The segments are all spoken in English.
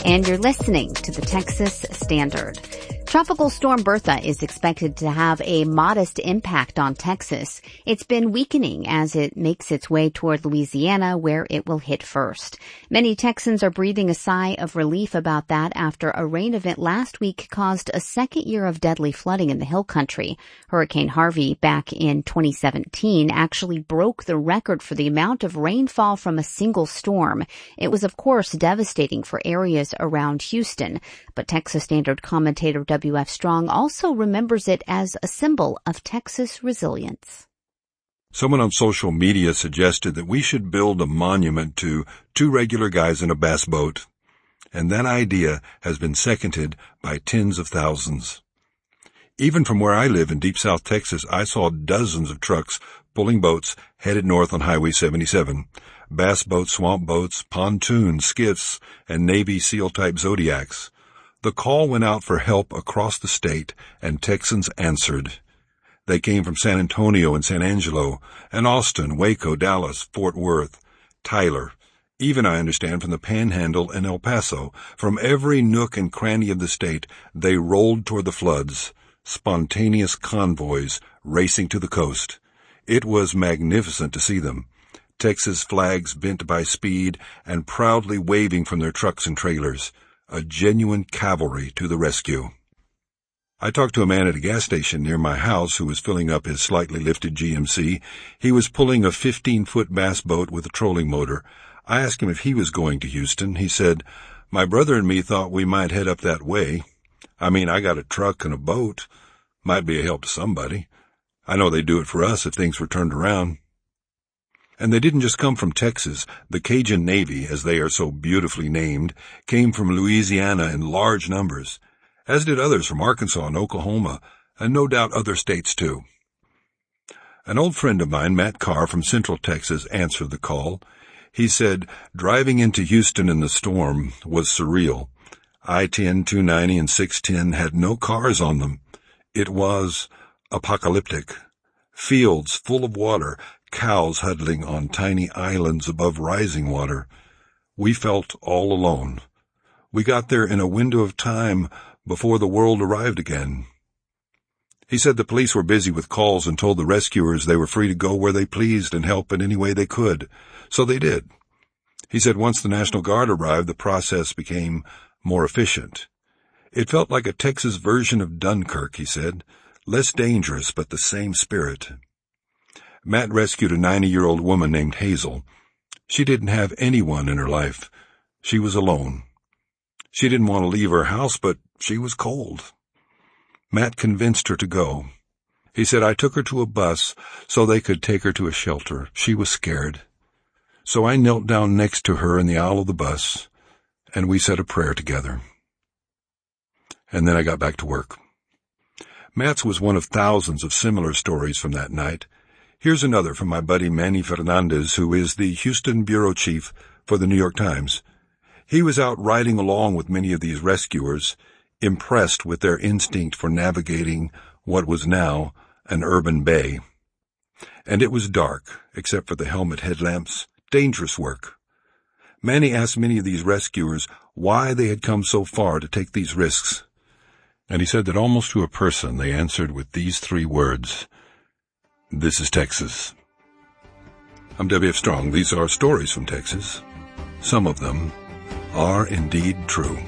and you're listening to the Texas Standard. Tropical Storm Bertha is expected to have a modest impact on Texas. It's been weakening as it makes its way toward Louisiana, where it will hit first. Many Texans are breathing a sigh of relief about that after a rain event last week caused a second year of deadly flooding in the Hill Country. Hurricane Harvey back in 2017 actually broke the record for the amount of rainfall from a single storm. It was, of course, devastating for areas around Houston, but Texas Standard commentator W.F. Strong also remembers it as a symbol of Texas resilience. Someone on social media suggested that we should build a monument to two regular guys in a bass boat, and that idea has been seconded by tens of thousands. Even from where I live in deep South Texas, I saw dozens of trucks pulling boats headed north on Highway 77. Bass boats, swamp boats, pontoons, skiffs, and Navy SEAL-type Zodiacs. The call went out for help across the state, and Texans answered. They came from San Antonio and San Angelo, and Austin, Waco, Dallas, Fort Worth, Tyler, even I understand from the Panhandle and El Paso. From every nook and cranny of the state, they rolled toward the floods, spontaneous convoys racing to the coast. It was magnificent to see them. Texas flags bent by speed and proudly waving from their trucks and trailers. A genuine cavalry to the rescue. I talked to a man at a gas station near my house who was filling up his slightly lifted GMC. He was pulling a 15-foot bass boat with a trolling motor. I asked him if he was going to Houston. He said, "My brother and me thought we might head up that way. I mean, I got a truck and a boat. Might be a help to somebody. I know they'd do it for us if things were turned around." And they didn't just come from Texas. The Cajun Navy, as they are so beautifully named, came from Louisiana in large numbers, as did others from Arkansas and Oklahoma, and no doubt other states too. An old friend of mine, Matt Carr from Central Texas, answered the call. He said, driving into Houston in the storm was surreal. I-10, 290, and 610 had no cars on them. It was apocalyptic. Fields full of water, cows huddling on tiny islands above rising water. We felt all alone. We got there in a window of time before the world arrived again. He said the police were busy with calls and told the rescuers they were free to go where they pleased and help in any way they could. So they did. He said once the National Guard arrived, the process became more efficient. It felt like a Texas version of Dunkirk, he said. Less dangerous, but the same spirit. Matt rescued a 90-year-old woman named Hazel. She didn't have anyone in her life. She was alone. She didn't want to leave her house, but she was cold. Matt convinced her to go. He said, I took her to a bus so they could take her to a shelter. She was scared. So I knelt down next to her in the aisle of the bus, and we said a prayer together. And then I got back to work. Matt's was one of thousands of similar stories from that night. Here's another from my buddy Manny Fernandez, who is the Houston bureau chief for the New York Times. He was out riding along with many of these rescuers, impressed with their instinct for navigating what was now an urban bay. And it was dark, except for the helmet headlamps. Dangerous work. Manny asked many of these rescuers why they had come so far to take these risks. And he said that almost to a person they answered with these three words: "This is Texas." I'm W.F. Strong. These are stories from Texas. Some of them are indeed true.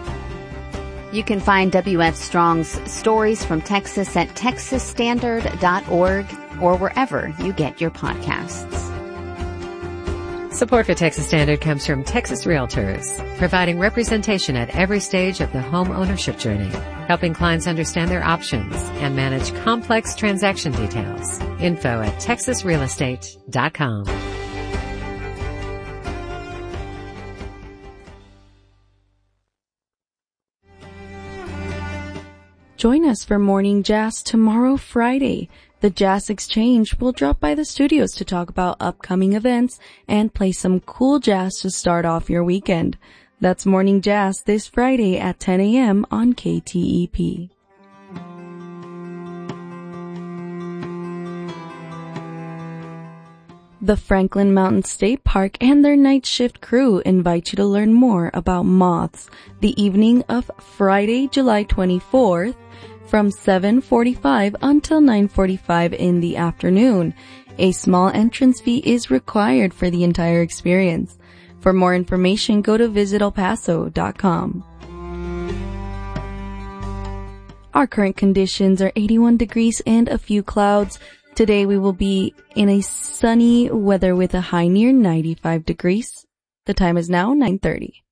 You can find W.F. Strong's Stories from Texas at texasstandard.org or wherever you get your podcasts. Support for Texas Standard comes from Texas Realtors, providing representation at every stage of the home ownership journey, helping clients understand their options and manage complex transaction details. Info at texasrealestate.com. Join us for Morning Jazz tomorrow, Friday. The Jazz Exchange will drop by the studios to talk about upcoming events and play some cool jazz to start off your weekend. That's Morning Jazz this Friday at 10 a.m. on KTEP. The Franklin Mountain State Park and their night shift crew invite you to learn more about moths the evening of Friday, July 24th from 7:45 until 9:45 in the afternoon. A small entrance fee is required for the entire experience. For more information, go to visitelpaso.com. Our current conditions are 81 degrees and a few clouds. Today we will be in a sunny weather with a high near 95 degrees. The time is now 9:30.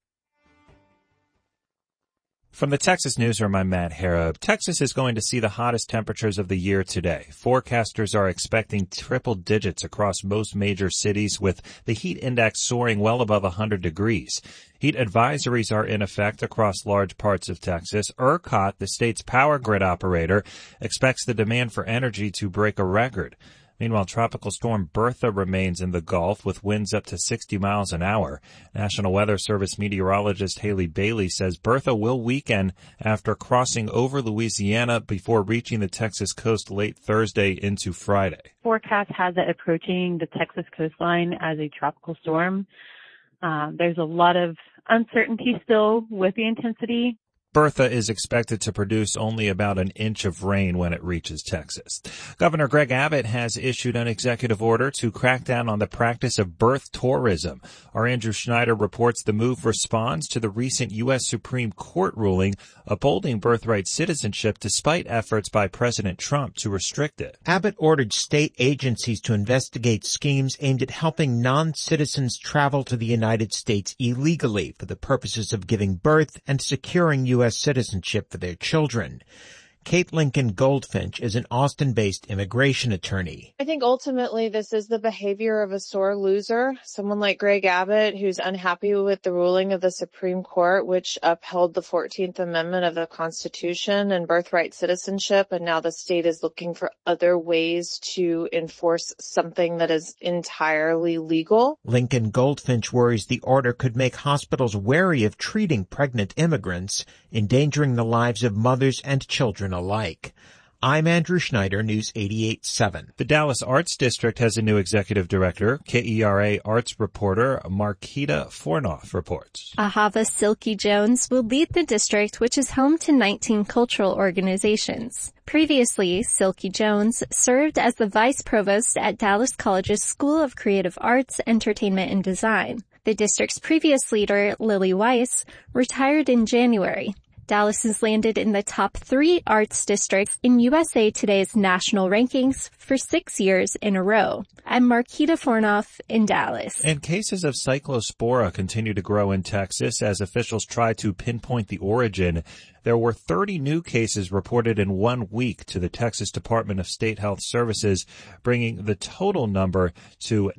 From the Texas Newsroom, I'm Matt Harrop. Texas is going to see the hottest temperatures of the year today. Forecasters are expecting triple digits across most major cities, with the heat index soaring well above 100 degrees. Heat advisories are in effect across large parts of Texas. ERCOT, the state's power grid operator, expects the demand for energy to break a record. Meanwhile, Tropical Storm Bertha remains in the Gulf with winds up to 60 miles an hour. National Weather Service meteorologist Haley Bailey says Bertha will weaken after crossing over Louisiana before reaching the Texas coast late Thursday into Friday. Forecast has it approaching the Texas coastline as a tropical storm. There's a lot of uncertainty still with the intensity. Bertha is expected to produce only about an inch of rain when it reaches Texas. Governor Greg Abbott has issued an executive order to crack down on the practice of birth tourism. Our Andrew Schneider reports the move responds to the recent U.S. Supreme Court ruling upholding birthright citizenship despite efforts by President Trump to restrict it. Abbott ordered state agencies to investigate schemes aimed at helping non-citizens travel to the United States illegally for the purposes of giving birth and securing U.S. citizenship for their children. Kate Lincoln Goldfinch is an Austin-based immigration attorney. I think ultimately this is the behavior of a sore loser, someone like Greg Abbott who's unhappy with the ruling of the Supreme Court, which upheld the 14th Amendment of the Constitution and birthright citizenship, and now the state is looking for other ways to enforce something that is entirely legal. Lincoln Goldfinch worries the order could make hospitals wary of treating pregnant immigrants, endangering the lives of mothers and children alike. I'm Andrew Schneider, News 88.7. The Dallas Arts District has a new executive director. KERA arts reporter Marquita Fornoff reports. Ahava Silky Jones will lead the district, which is home to 19 cultural organizations. Previously, Silky Jones served as the vice provost at Dallas College's School of Creative Arts, Entertainment, and Design. The district's previous leader, Lily Weiss, retired in January. Dallas has landed in the top 3 arts districts in USA Today's national rankings for 6 years in a row. I'm Marquita Fornoff in Dallas. And cases of cyclospora continue to grow in Texas as officials try to pinpoint the origin. There were 30 new cases reported in 1 week to the Texas Department of State Health Services, bringing the total number to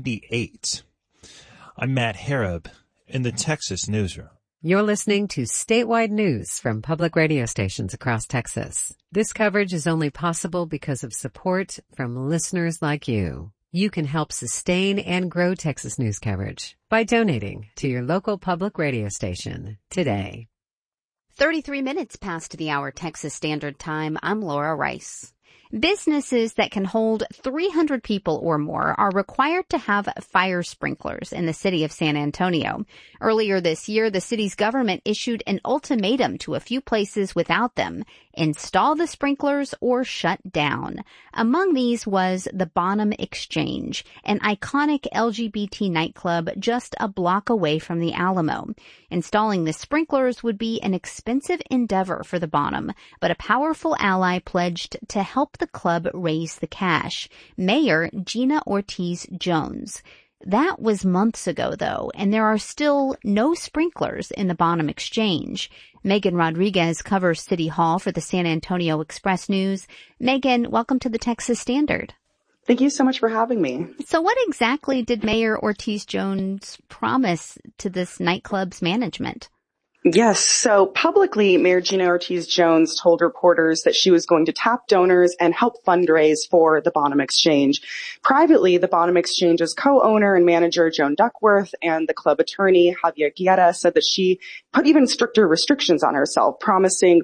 98. I'm Matt Harrop in the Texas Newsroom. You're listening to statewide news from public radio stations across Texas. This coverage is only possible because of support from listeners like you. You can help sustain and grow Texas news coverage by donating to your local public radio station today. 33 minutes past the hour Texas Standard Time. I'm Laura Rice. Businesses that can hold 300 people or more are required to have fire sprinklers in the city of San Antonio. Earlier this year, the city's government issued an ultimatum to a few places without them: install the sprinklers or shut down. Among these was the Bonham Exchange, an iconic LGBT nightclub just a block away from the Alamo. Installing the sprinklers would be an expensive endeavor for the Bonham, but a powerful ally pledged to help the club raise the cash: Mayor Gina Ortiz Jones. That was months ago, though, and there are still no sprinklers in the Bonham Exchange. Megan Rodriguez covers City Hall for the San Antonio Express News. Megan, welcome to the Texas Standard. Thank you so much for having me. So what exactly did Mayor Ortiz Jones promise to this nightclub's management? Yes. So publicly, Mayor Gina Ortiz-Jones told reporters that she was going to tap donors and help fundraise for the Bonham Exchange. Privately, the Bonham Exchange's co-owner and manager, Joan Duckworth, and the club attorney, Javier Guerra, said that she put even stricter restrictions on herself, promising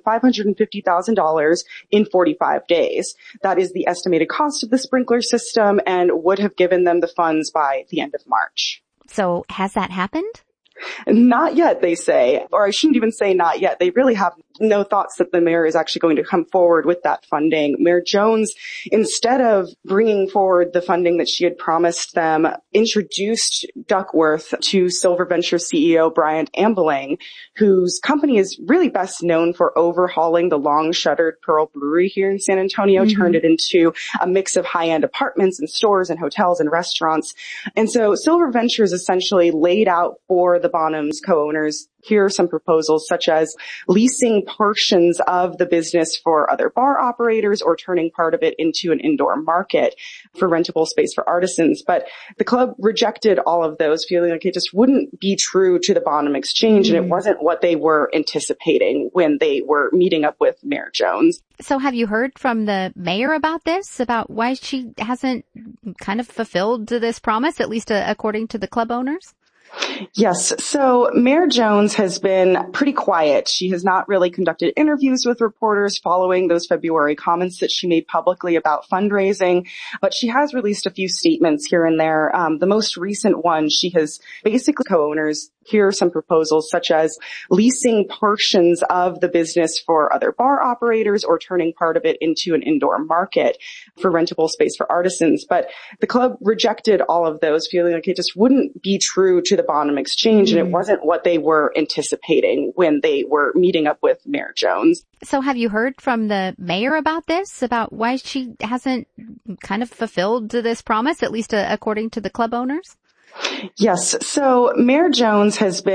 $550,000 in 45 days. That is the estimated cost of the sprinkler system and would have given them the funds by the end of March. So has that happened? Not yet, they say. Or I shouldn't even say not yet. They really have no thoughts that the mayor is actually going to come forward with that funding. Mayor Jones, instead of bringing forward the funding that she had promised them, introduced Duckworth to Silver Ventures CEO Brian Ambeling, whose company is really best known for overhauling the long-shuttered Pearl Brewery here in San Antonio, turned it into a mix of high-end apartments and stores and hotels and restaurants. And so Silver Ventures essentially laid out for the Bonham's co-owners, here are some proposals such as leasing portions of the business for other bar operators or turning part of it into an indoor market for rentable space for artisans. But the club rejected all of those, feeling like it just wouldn't be true to the Bonham Exchange, and it wasn't what they were anticipating when they were meeting up with Mayor Jones. So have you heard from the mayor about this, about why she hasn't kind of fulfilled this promise, at least according to the club owners? Yes. So Mayor Jones has been pretty quiet. She has not really conducted interviews with reporters following those February comments that she made publicly about fundraising, but she has released a few statements here and there. The most recent one, she has basically co-owners, here are some proposals such as leasing portions of the business for other bar operators or turning part of it into an indoor market for rentable space for artisans. But the club rejected all of those, feeling like it just wouldn't be true to the Bonham Exchange, and it wasn't what they were anticipating when they were meeting up with Mayor Jones. So have you heard from the mayor about this, about why she hasn't kind of fulfilled this promise, at least according to the club owners? Yes. So Mayor Jones has been